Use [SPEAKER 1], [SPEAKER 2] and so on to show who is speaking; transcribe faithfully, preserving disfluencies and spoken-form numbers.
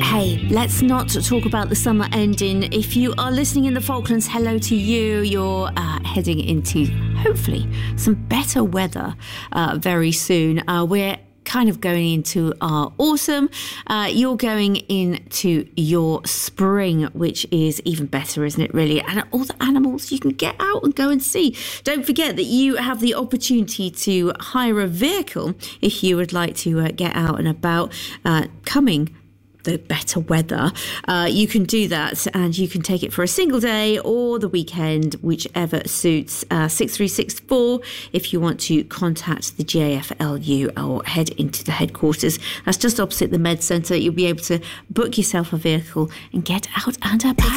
[SPEAKER 1] Hey, let's not talk about the summer ending. If you are listening in the Falklands, hello to you. You're uh, heading into, hopefully, some better weather uh, very soon. Uh, we're kind of going into our autumn. Uh, you're going into your spring, which is even better, isn't it, really? And all the animals you can get out and go and see. Don't forget that you have the opportunity to hire a vehicle if you would like to uh, get out and about uh, coming the better weather. Uh, you can do that, and you can take it for a single day or the weekend, whichever suits. uh, six three six four if you want to contact the J F L U or head into the headquarters. That's just opposite the Med Centre. You'll be able to book yourself a vehicle and get out and about.